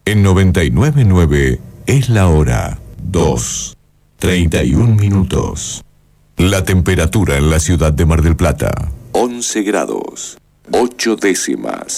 En 99.9 es la hora 2:31. La temperatura en la ciudad de Mar del Plata, 11 grados, 8 décimas.